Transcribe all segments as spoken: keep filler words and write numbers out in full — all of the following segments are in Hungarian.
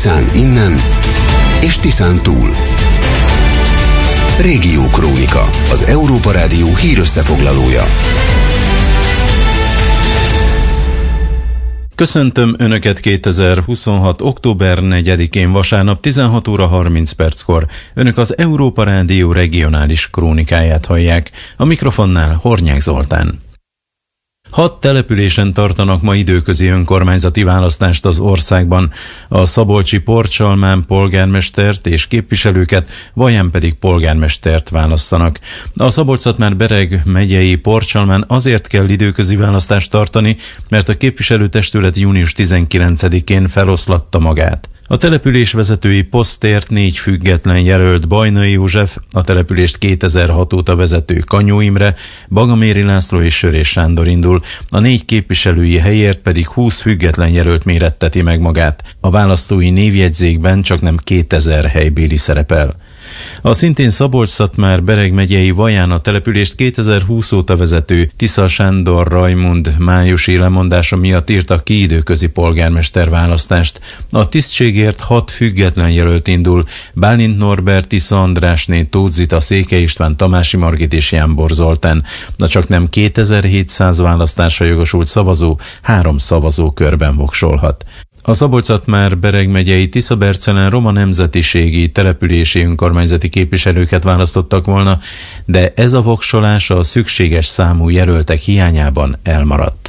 Tiszán innen és Tiszán túl. Régió Krónika, az Európa Rádió hírösszefoglalója. Köszöntöm Önöket kétezer-huszonhat. október negyedikén vasárnap tizenhat óra harminc perckor. Önök az Európa Rádió regionális krónikáját hallják. A mikrofonnál Hornyák Zoltán. Hat településen tartanak ma időközi önkormányzati választást az országban. A szabolcsi Porcsalmán polgármestert és képviselőket, Vaján pedig polgármestert választanak. A Szabolcs-Szatmár-Bereg megyei Porcsalmán azért kell időközi választást tartani, mert a képviselőtestület június tizenkilencedikén feloszlatta magát. A település vezetői posztért négy független jelölt Bajnai József, a települést kétezer-hat óta vezető Kanyó Imre, Bagaméri László és Sörés Sándor indul, a négy képviselői helyért pedig húsz független jelölt méretteti meg magát. A választói névjegyzékben csaknem kétezer helybéli szerepel. A szintén Szabolcs-Szatmár-Bereg megyei Vaján a települést kétezer-húsz óta vezető Tisza Sándor Rajmund májusi lemondása miatt írtak ki időközi polgármester választást. A tisztségért hat független jelölt indul: Bálint Norbert, Tisza Andrásné, Tóth Zita, Székely István, Tamási Margit és Jánbor Zoltán. De csaknem kétezer-hétszáz választásra jogosult szavazó három szavazókörben voksolhat. A Szabolcs-Szatmár-Bereg megyei Tiszabercelen roma nemzetiségi települési önkormányzati képviselőket választottak volna, de ez a voksolás a szükséges számú jelöltek hiányában elmaradt.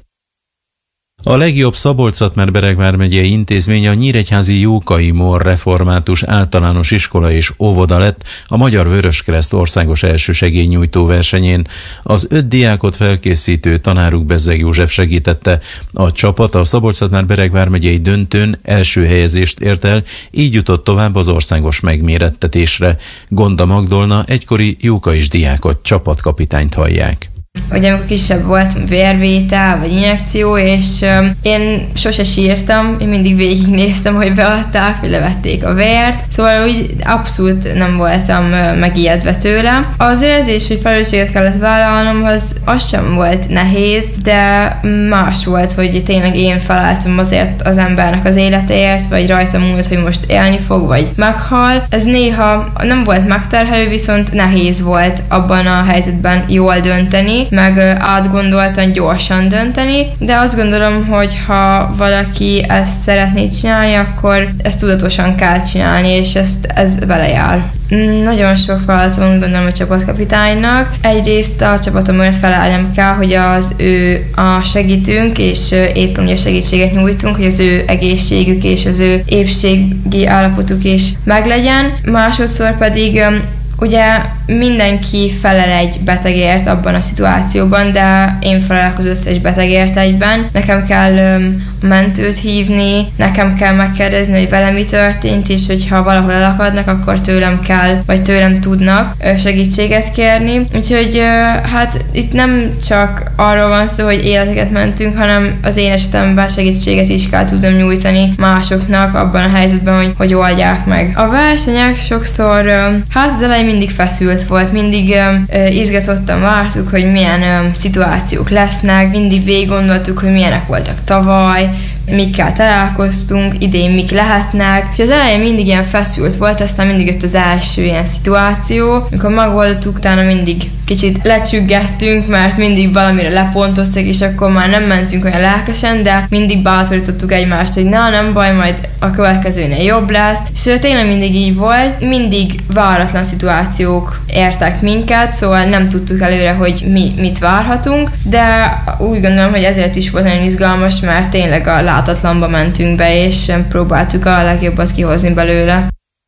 A legjobb Szabolcs-Szatmár-Bereg vármegyei intézmény a Nyíregyházi Jókai Mór Református Általános Iskola és Óvoda lett a Magyar Vöröskereszt országos elsősegélynyújtó versenyén. Az öt diákot felkészítő tanáruk Bezzeg József segítette. A csapat a Szabolcs-Szatmár-Bereg vármegyei döntőn első helyezést ért el, így jutott tovább az országos megmérettetésre. Gonda Magdolna egykori jókais diákot, csapatkapitányt hallják. Ugye amikor kisebb volt vérvétel vagy injekció, és uh, én sose sírtam, én mindig végignéztem, hogy beadták, hogy levették a vért, szóval úgy abszolút nem voltam uh, megijedve tőle. Az érzés, hogy felelősséget kellett vállalnom, az, az sem volt nehéz, de más volt, hogy tényleg én felálltam azért az embernek az életéért, vagy rajtam múlt, hogy most élni fog, vagy meghal. Ez néha nem volt megterhelő, viszont nehéz volt abban a helyzetben jól dönteni, meg átgondoltan, gyorsan dönteni, de azt gondolom, hogy ha valaki ezt szeretné csinálni, akkor ezt tudatosan kell csinálni, és ezt, ez vele jár. Nagyon sok feladatom gondolom a csapatkapitánynak. Egyrészt a csapatomért felelnem kell, hogy az ő a segítünk, és éppen ugye segítséget nyújtunk, hogy az ő egészségük és az ő épségi állapotuk is meglegyen. Másodszor pedig ugye mindenki felel egy betegért abban a szituációban, de én felelek az összes betegért egyben. Nekem kell öm, mentőt hívni, nekem kell megkérdezni, hogy velem mi történt, és hogyha valahol elakadnak, akkor tőlem kell, vagy tőlem tudnak ö, segítséget kérni. Úgyhogy ö, hát itt nem csak arról van szó, hogy életeket mentünk, hanem az én esetemben segítséget is kell tudnom nyújtani másoknak abban a helyzetben, hogy, hogy oldják meg. A versenyek sokszor, ö, hát az elején mindig feszült volt, mindig ö, izgatottan vártuk, hogy milyen ö, szituációk lesznek, mindig végig gondoltuk, hogy milyenek voltak tavaly, mikkel találkoztunk, idén mik lehetnek, és az elején mindig ilyen feszült volt, aztán mindig jött az első ilyen szituáció, amikor megoldottuk, utána mindig kicsit lecsüggettünk, mert mindig valamire lepontoztak, és akkor már nem mentünk olyan lelkesen, de mindig bátorítottuk egymást, hogy na, nem baj, majd a következőnél jobb lesz, és tényleg mindig így volt, mindig váratlan szituációk értek minket, szóval nem tudtuk előre, hogy mi mit várhatunk, de úgy gondolom, hogy ezért is volt nagyon izgalmas, mert tényleg a látatlanba mentünk be, és próbáltuk a legjobbat kihozni belőle.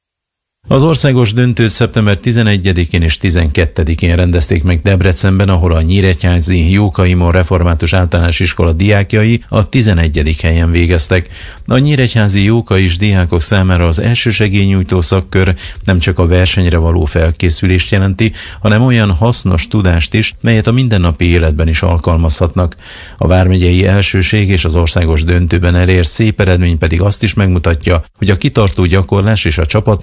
Az országos döntőt szeptember tizenegyedikén és tizenkettedikén rendezték meg Debrecenben, ahol a Nyíregyházi Jókai Mór Református Általános Iskola diákjai a tizenegyedik helyen végeztek. A nyíregyházi jókais diákok számára az elsősegélynyújtó szakkör nem csak a versenyre való felkészülést jelenti, hanem olyan hasznos tudást is, melyet a mindennapi életben is alkalmazhatnak. A vármegyei elsőség és az országos döntőben elért szép eredmény pedig azt is megmutatja, hogy a kitartó gyakorlás és a csapatmunka meg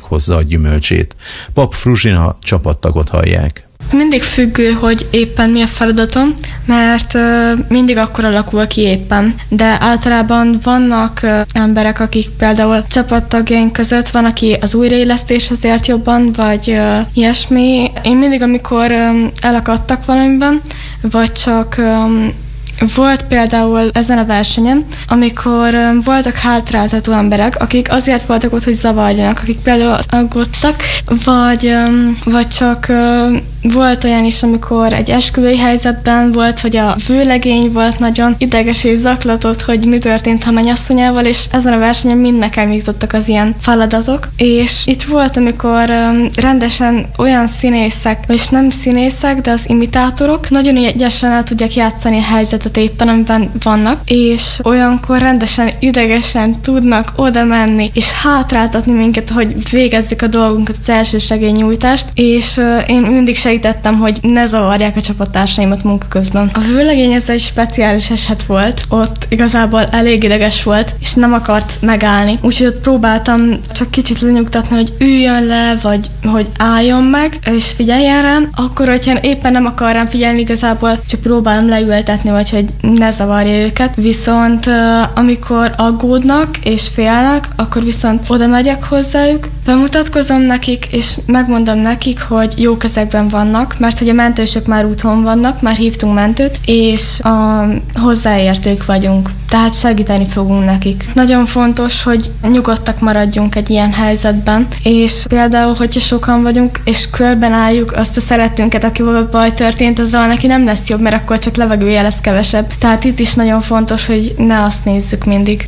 meghozza a gyümölcsét. Pap Fruzsina csapattagot hallják. Mindig függő, hogy éppen mi a feladatom, mert uh, mindig akkor alakul ki éppen. De általában vannak uh, emberek, akik például csapattagjaink között van, aki az újraélesztéshez ért jobban, vagy uh, ilyesmi. Én mindig, amikor um, elakadtak valamiben, vagy csak... Um, Volt például ezen a versenyen, amikor um, voltak hátráltató emberek, akik azért voltak ott, hogy zavarjanak, akik például aggódtak, vagy, um, vagy csak um, volt olyan is, amikor egy esküvői helyzetben volt, hogy a vőlegény volt nagyon ideges és zaklatott, hogy mi történt a mennyasszonyával, és ezen a versenyen mind nekem jutottak az ilyen feladatok. És itt volt, amikor um, rendesen olyan színészek, és nem színészek, de az imitátorok nagyon ügyesen el tudják játszani a helyzetet éppen, amiben vannak, és olyankor rendesen idegesen tudnak oda menni, és hátráltatni minket, hogy végezzük a dolgunkat, az elsősegélynyújtást, és uh, én mindig segítettem, hogy ne zavarják a csapattársaimat munka közben. A vőlegény ez egy speciális eset volt, ott igazából elég ideges volt, és nem akart megállni, úgyhogy ott próbáltam csak kicsit lenyugtatni, hogy üljön le, vagy hogy álljon meg, és figyeljen rám, akkor, hogyha éppen nem akar rám figyelni, igazából csak próbálom leültetni, vagy hogy ne zavarja őket, viszont uh, amikor aggódnak és félnek, akkor viszont oda megyek hozzájuk, bemutatkozom nekik, és megmondom nekik, hogy jó kezekben vannak, mert hogy a mentősök már úton vannak, már hívtunk mentőt, és a hozzáértők vagyunk, tehát segíteni fogunk nekik. Nagyon fontos, hogy nyugodtak maradjunk egy ilyen helyzetben, és például, hogyha sokan vagyunk, és körben álljuk azt a szeretőnket, akivel baj történt, azzal neki nem lesz jobb, mert akkor csak levegője lesz kevesebb. Tehát itt is nagyon fontos, hogy ne azt nézzük mindig.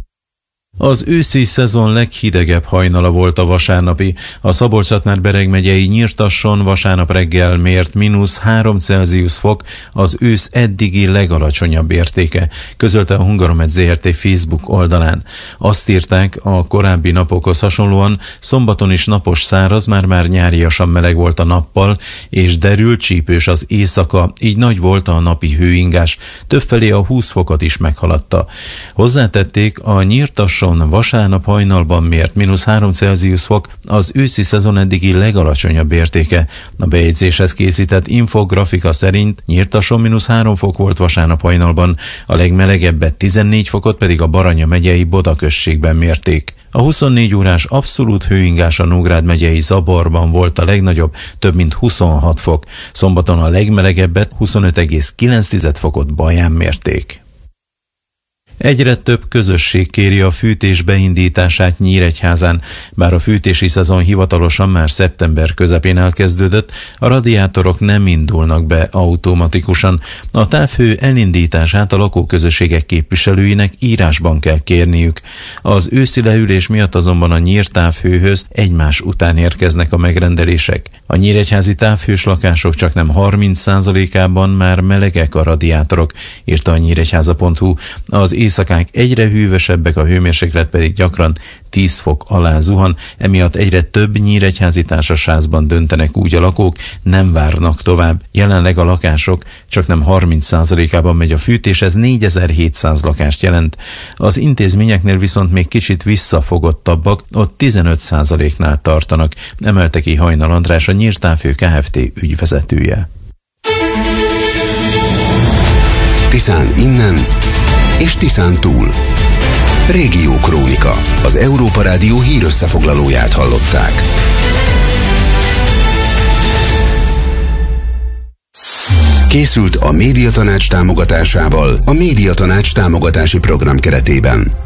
Az őszi szezon leghidegebb hajnala volt a vasárnapi. A Szabolcs-Szatmár-Bereg megyei Nyírtasson vasárnap reggel mért mínusz három Celsius fok, az ősz eddigi legalacsonyabb értéke, közölte a Hungaromed zé er té Facebook oldalán. Azt írták, a korábbi napokhoz hasonlóan szombaton is napos száraz, már-már nyáriasan meleg volt a nappal, és derült csípős az éjszaka, így nagy volt a napi hőingás, többfelé a húsz fokot is meghaladta. Hozzátették, a Nyírtasson vasárnap hajnalban mért mínusz három Celsius fok, az őszi szezon eddigi legalacsonyabb értéke. A bejegyzéshez készített infografika szerint Nyírtasson mínusz három fok volt vasárnap hajnalban, a legmelegebbet tizennégy fokot pedig a Baranya megyei Boda községben mérték. A huszonnégy órás abszolút hőingás a Nógrád megyei Zaborban volt a legnagyobb, több mint huszonhat fok. Szombaton a legmelegebbet huszonöt egész kilenc fokot Baján mérték. Egyre több közösség kéri a fűtés beindítását Nyíregyházán. Bár a fűtési szezon hivatalosan már szeptember közepén elkezdődött, a radiátorok nem indulnak be automatikusan. A távhő elindítását a lakóközösségek képviselőinek írásban kell kérniük. Az őszi leülés miatt azonban a nyírtávhőhöz egymás után érkeznek a megrendelések. A nyíregyházi távhős lakások csaknem harminc százalékában már melegek a radiátorok, írta a nyíregyháza pont hu. Az éjszakák egyre hűvösebbek, a hőmérséklet pedig gyakran tíz fok alá zuhan, emiatt egyre több nyíregyházi társasházban döntenek úgy a lakók, nem várnak tovább. Jelenleg a lakások csaknem harminc százalékában megy a fűtés, ez négyezer-hétszáz lakást jelent. Az intézményeknél viszont még kicsit visszafogottabbak, ott tizenöt százaléknál tartanak, emelte ki Hajnal András, a Nyírtávhő Kft. Ügyvezetője. Tiszán innen és Tiszán túl. Régió Krónika. Az Európa Rádió hírösszefoglalóját hallották. Készült a Médiatanács támogatásával a Médiatanács támogatási program keretében.